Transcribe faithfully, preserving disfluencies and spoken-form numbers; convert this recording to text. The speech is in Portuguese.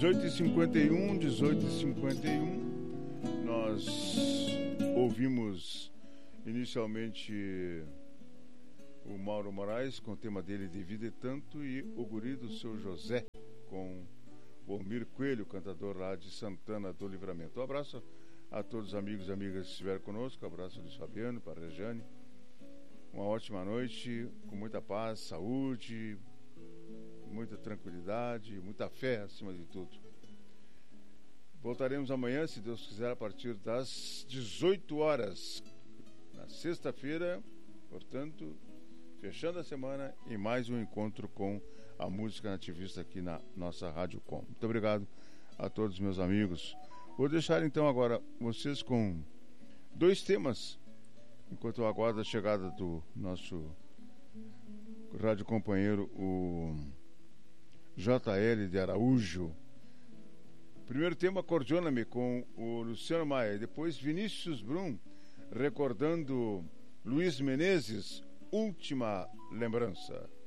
dezoito e cinquenta e um, dezoito e cinquenta e um. Nós ouvimos inicialmente o Mauro Moraes com o tema dele de Vida e Tanto, e o guri do seu José com o Almir Coelho, cantador lá de Santana do Livramento. Um abraço a todos os amigos e amigas que estiveram conosco. Um abraço a Luiz Fabiano, para a Rejane. Uma ótima noite, com muita paz, saúde, muita tranquilidade, muita fé acima de tudo. Voltaremos amanhã, se Deus quiser, a partir das dezoito horas, na sexta-feira, portanto, fechando a semana, e mais um encontro com a música nativista aqui na nossa Rádio Com. Muito obrigado a todos meus amigos. Vou deixar então agora vocês com dois temas, enquanto eu aguardo a chegada do nosso rádio companheiro, o J L de Araújo. Primeiro tema, Acordeona-me, com o Luciano Maia. Depois, Vinícius Brum, recordando Luiz Menezes, Última Lembrança.